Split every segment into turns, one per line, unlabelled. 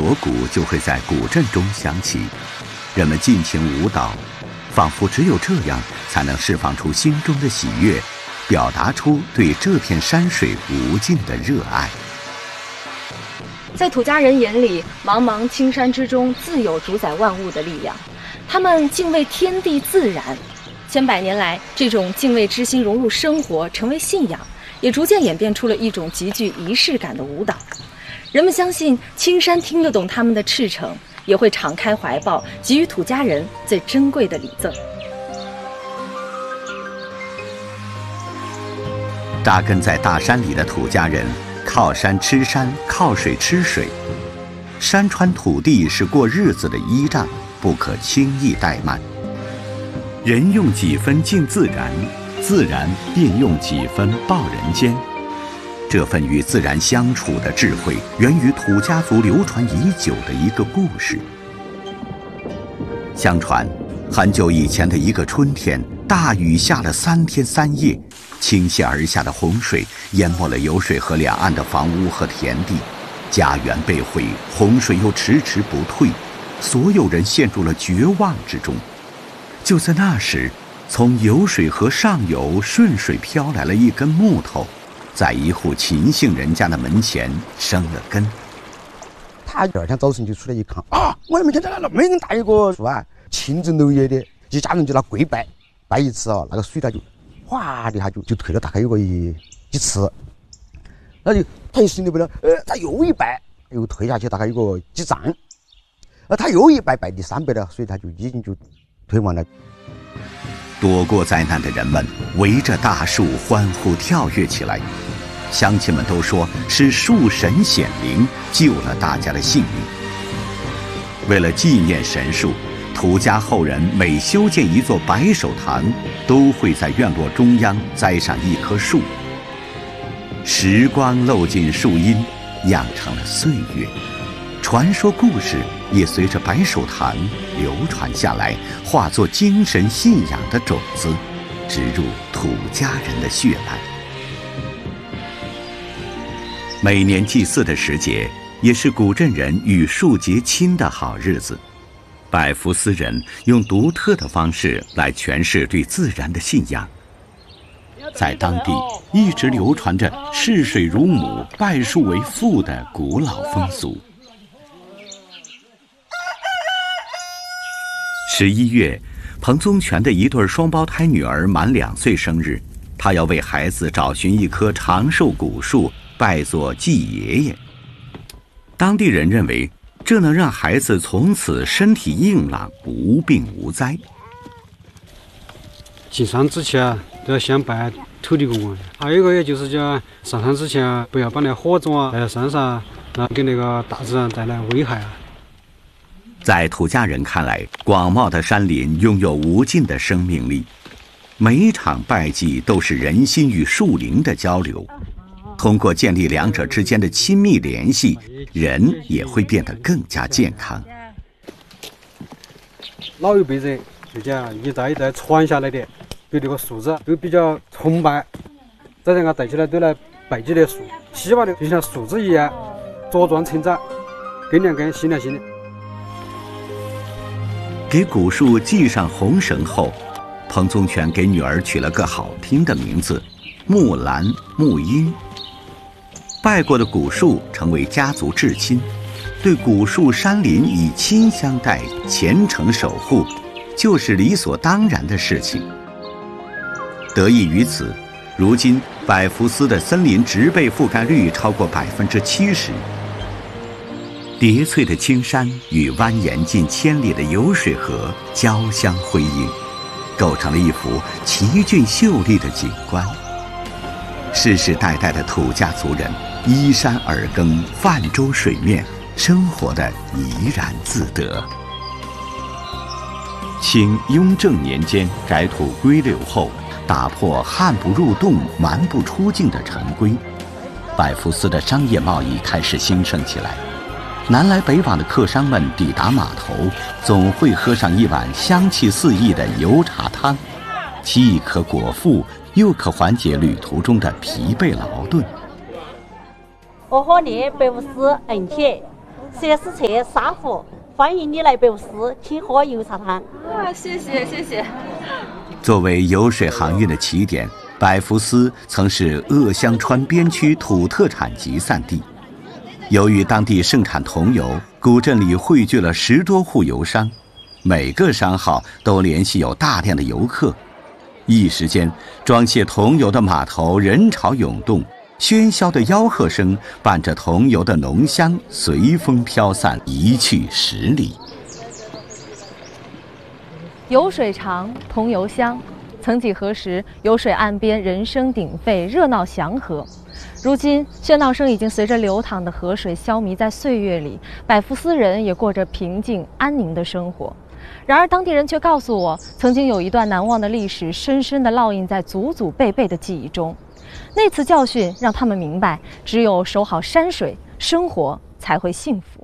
锣鼓就会在古镇中响起，人们尽情舞蹈，仿佛只有这样才能释放出心中的喜悦，表达出对这片山水无尽的热爱。
在土家人眼里，茫茫青山之中自有主宰万物的力量，他们敬畏天地自然。千百年来，这种敬畏之心融入生活，成为信仰，也逐渐演变出了一种极具仪式感的舞蹈。人们相信青山听得懂他们的赤诚，也会敞开怀抱，给予土家人最珍贵的礼赠。
扎根在大山里的土家人，靠山吃山，靠水吃水。山川土地是过日子的依仗，不可轻易怠慢。人用几分敬自然，自然便用几分报人间。这份与自然相处的智慧，源于土家族流传已久的一个故事。相传，很久以前的一个春天，大雨下了3天3夜，倾泻而下的洪水淹没了有水河两岸的房屋和田地，家园被毁，洪水又迟迟不退，所有人陷入了绝望之中。就在那时，从有水河上游顺水飘来了一根木头，在一户秦姓人家的门前生了根。
他第二天早晨就出来一看，我的门前来了那么大一个树啊，青枝柳叶的，一家人就拿跪拜，拜一次那个水它就哗的一下就退了大概有个几尺，那就他一心里不了，他又一拜，又退下去大概有个几丈，他又一拜拜第3拜了，所以他就已经就退完了。
躲过灾难的人们围着大树欢呼跳跃起来，乡亲们都说是树神显灵，救了大家的性命。为了纪念神树，土家后人每修建一座白手堂，都会在院落中央栽上一棵树。时光漏进树荫，酿成了岁月。传说故事也随着白手堂流传下来，化作精神信仰的种子，植入土家人的血脉。每年祭祀的时节，也是古镇人与树结亲的好日子。百福斯人用独特的方式来诠释对自然的信仰。在当地一直流传着视水如母、拜树为父的古老风俗。11月，彭宗全的一对双胞胎女儿满2岁生日，他要为孩子找寻一棵长寿古树，拜作祭爷爷。当地人认为，这能让孩子从此身体硬朗，无病无灾。
进山之前都要先拜土地公公，还有一个也就是讲上山之前不要把那火种带到山上，给那个大自然带来危害。
在土家人看来，广袤的山林拥有无尽的生命力，每一场拜祭都是人心与树灵的交流。通过建立两者之间的亲密联系，人也会变得更加健康。
老一辈人就讲一代一代传下来的，对这个树子都比较崇拜，再让它带起来都来拜祭的树，希望的就像树枝一样茁壮成长，根两根新两新的。
给古树系上红绳后，彭宗全给女儿取了个好听的名字木兰木英。拜过的古树成为家族至亲，对古树山林以亲相待，虔诚守护，就是理所当然的事情。得益于此，如今百福斯的森林植被覆盖率超过70%。叠翠的青山与蜿蜒近1000里的有水河交相辉映，构成了一幅奇峻秀丽的景观。世世代代的土家族人依山而耕，泛舟水面，生活的怡然自得。清雍正年间改土归流后，打破汉不入洞、蛮不出境的陈规，百福斯的商业贸易开始兴盛起来。南来北往的客商们抵达码头，总会喝上一碗香气四溢的油茶汤，既可果腹，又可缓解旅途中的疲惫劳顿。
我和你百福斯恩切， 蛇是车沙河，欢迎你来百福寺，请喝油茶汤。
啊，谢谢谢谢。
作为油水航运的起点，百福寺曾是鄂湘川边区土特产集散地。由于当地盛产桐油，古镇里汇聚了10多户油商，每个商号都联系有大量的游客。一时间，装卸桐油的码头人潮涌动，喧嚣的吆喝声伴着桐油的浓香随风飘散，一去10里。
油水长，桐油香。曾几何时，油水岸边人声鼎沸，热闹祥和。如今，喧闹声已经随着流淌的河水消弭在岁月里，百福寺人也过着平静安宁的生活。然而，当地人却告诉我，曾经有一段难忘的历史，深深地烙印在祖祖辈辈的记忆中。那次教训让他们明白，只有守好山水，生活才会幸福。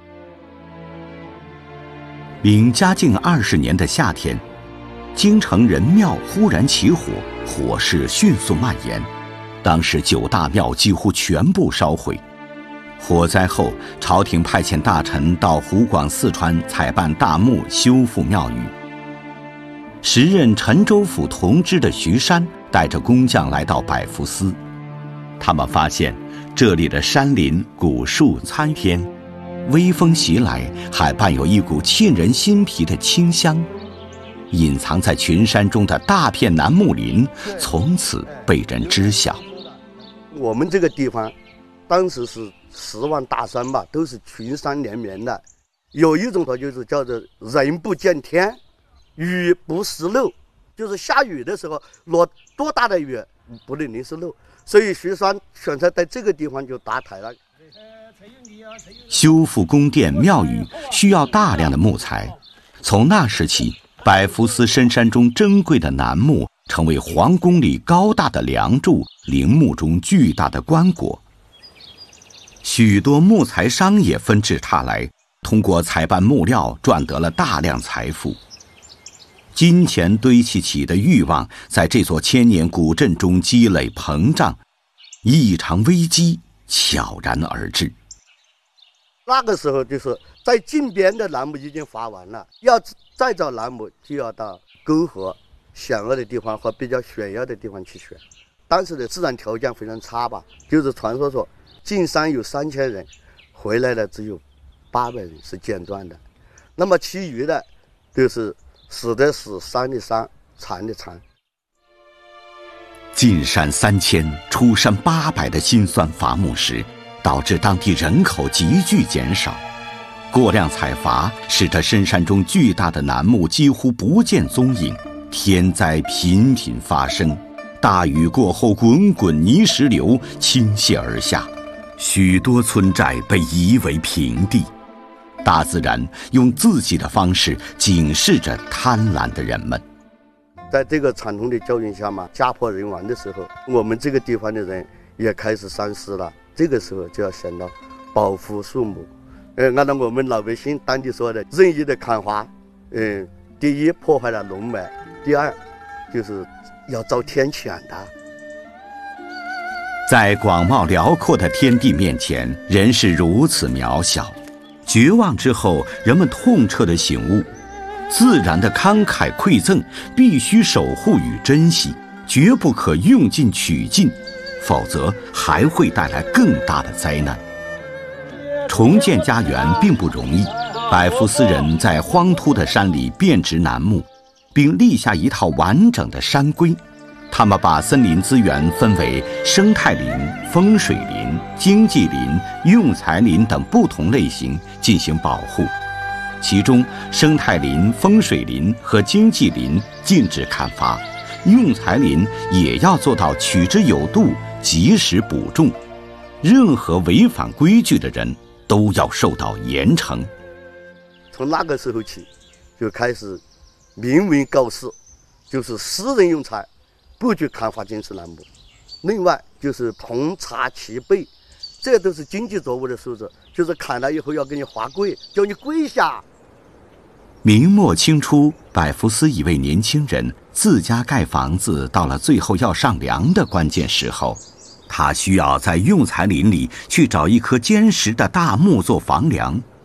明嘉靖20年的夏天，京城人庙忽然起火，火势迅速蔓延，当时9大庙几乎全部烧毁。火灾后，朝廷派遣大臣到湖广、四川采办大木修复庙宇。时任陈州府同知的徐山带着工匠来到百福寺，他们发现这里的山林古树参天，微风袭来，还伴有一股沁人心脾的清香。隐藏在群山中的大片楠木林，从此被人知晓。
我们这个地方，当时是10万大山吧，都是群山连绵的。有一种说就是叫做人不见天，雨不识漏，就是下雨的时候落多大的雨不能淋湿漏。所以徐山选择在这个地方就搭台了。
修复宫殿庙宇需要大量的木材，从那时起，百福寺深山中珍贵的楠木成为皇宫里高大的梁柱，陵墓中巨大的棺椁。许多木材商也纷至沓来，通过采办木料赚得了大量财富。金钱堆砌起的欲望在这座千年古镇中积累膨胀，一场危机悄然而至。
那个时候就是在近边的楠木已经伐完了，要再找楠木就要到沟河险恶的地方和比较险要的地方去选。当时的自然条件非常差吧，就是传说进山有3000人，回来的只有800人是捡断的，那么其余的就是死的死，伤的伤，残的残。
进山3000，出山800的辛酸伐木时，导致当地人口急剧减少。过量采伐使得深山中巨大的楠木几乎不见踪影，天灾频频发生。大雨过后，滚滚泥石流倾泻而下，许多村寨被夷为平地。大自然用自己的方式警示着贪婪的人们。
在这个惨痛的教训下嘛，家破人亡的时候，我们这个地方的人也开始三思了。这个时候就要想到保护树木。按照我们老百姓当地说的，任意的砍伐，第一破坏了龙脉，第二就是要遭天谴的。
在广袤辽阔的天地面前，人是如此渺小。绝望之后，人们痛彻的醒悟，自然的慷慨馈赠必须守护与珍惜，绝不可用尽取尽，否则还会带来更大的灾难。重建家园并不容易，百福寺人在荒秃的山里遍植楠木，并立下一套完整的山规。他们把森林资源分为生态林、风水林、经济林、用材林等不同类型进行保护。其中，生态林、风水林和经济林禁止砍伐，用材林也要做到取之有度，及时补种。任何违反规矩的人都要受到严惩。
从那个时候起，就开始明文告示，就是私人用材不许砍伐金丝楠木。另外就是同查其背，这都是经济作物的素质，就是砍了以后要给你罚跪，叫你跪下。
明末清初，百福寺一位年轻人自家盖房子，到了最后要上梁的关键时候， 他需要在用材林里去找一棵坚实的大木做房梁，